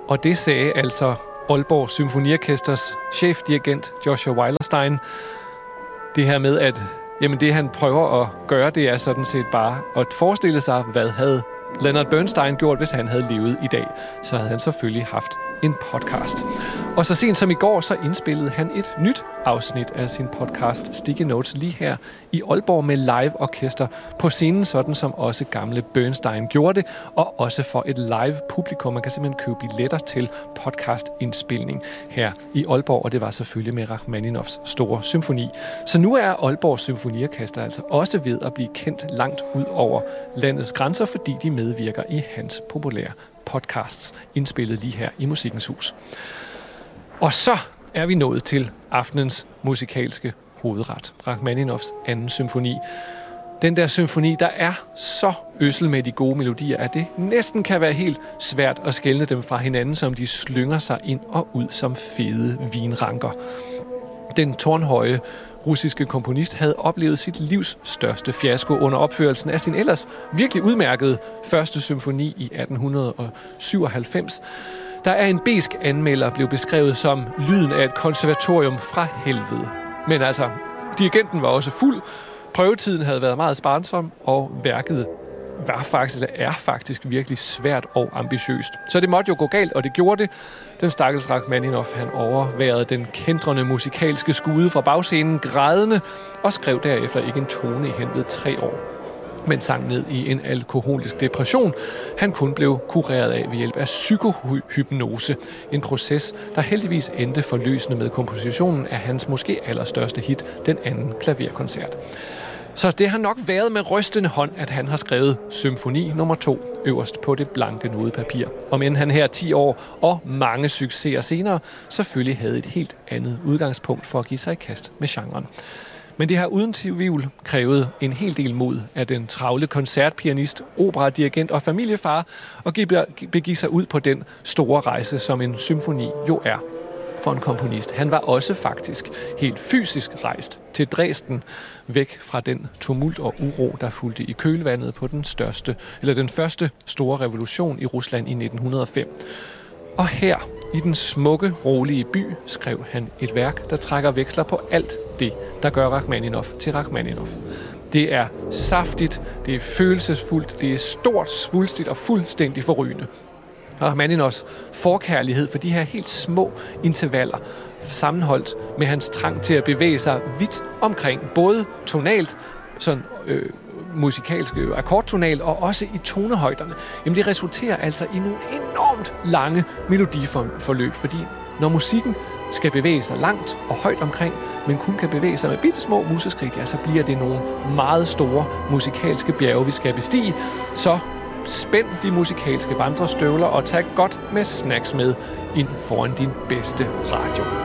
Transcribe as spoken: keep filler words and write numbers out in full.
Og det sagde altså Aalborg Symfoniorkesters chefdirigent Joshua Weilerstein. Det her med, at jamen det, han prøver at gøre, det er sådan set bare at forestille sig, hvad havde Leonard Bernstein gjort, hvis han havde levet i dag. Så havde han selvfølgelig haft en podcast. Og så sent som i går, så indspillede han et nyt afsnit af sin podcast Sticky Notes lige her i Aalborg med live-orkester på scenen, sådan som også gamle Bernstein gjorde det, og også for et live-publikum. Man kan simpelthen købe billetter til podcastindspilning her i Aalborg, og det var selvfølgelig med Rachmaninovs store symfoni. Så nu er Aalborg Symfoniorkester altså også ved at blive kendt langt ud over landets grænser, fordi de medvirker i hans populære podcasts, indspillet lige her i Musikkens Hus. Og så er vi nået til aftenens musikalske hovedret, Rachmaninovs anden symfoni. Den der symfoni, der er så ødsel med de gode melodier, at det næsten kan være helt svært at skelne dem fra hinanden, som de slynger sig ind og ud som fede vinranker. Den tårnhøje russiske komponist havde oplevet sit livs største fiasko under opførelsen af sin ellers virkelig udmærkede første symfoni i atten syvoghalvfems. Der er en besk anmelder blev beskrevet som lyden af et konservatorium fra helvede. Men altså, dirigenten var også fuld, prøvetiden havde været meget sparsom, og værket var faktisk, eller er faktisk virkelig svært og ambitiøst. Så det måtte jo gå galt, og det gjorde det. Den stakkels Rachmaninov, han overværede den kændrende musikalske skude fra bagscenen grædende, og skrev derefter ikke en tone i hen ved tre år. Men sank ned i en alkoholisk depression, han kun blev kureret af ved hjælp af psykohypnose. En proces, der heldigvis endte forløsende med kompositionen af hans måske allerstørste hit, den anden klaverkoncert. Så det har nok været med rystende hånd, at han har skrevet symfoni nummer to øverst på det blanke nodepapir. Om end han her ti år og mange succeser senere selvfølgelig havde et helt andet udgangspunkt for at give sig i kast med genren. Men det har uden tvivl krævet en hel del mod af den travle koncertpianist, operadirigent og familiefar at begive sig ud på den store rejse, som en symfoni jo er for en komponist. Han var også faktisk helt fysisk rejst til Dresden, væk fra den tumult og uro, der fulgte i kølvandet på den største, eller den første store revolution i Rusland i nitten hundrede og fem. Og her, i den smukke, rolige by, skrev han et værk, der trækker veksler på alt det, der gør Rachmaninov til Rachmaninov. Det er saftigt, det er følelsesfuldt, det er stort, svulstigt og fuldstændig forrygende. Rachmaninovs forkærlighed for de her helt små intervaller, sammenholdt med hans trang til at bevæge sig vidt omkring, både tonalt, sådan øh, musikalske akkordtonal, og også i tonehøjderne, jamen det resulterer altså i nogle enormt lange melodiforløb, fordi når musikken skal bevæge sig langt og højt omkring, men kun kan bevæge sig med bitte små museskridt, ja, så bliver det nogle meget store musikalske bjerge, vi skal bestige. Så spænd de musikalske vandrestøvler og tag godt med snacks med ind foran din bedste radio.